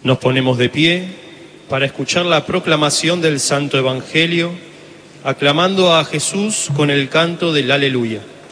Nos ponemos de pie para escuchar la proclamación del Santo Evangelio, aclamando a Jesús con el canto del Aleluya.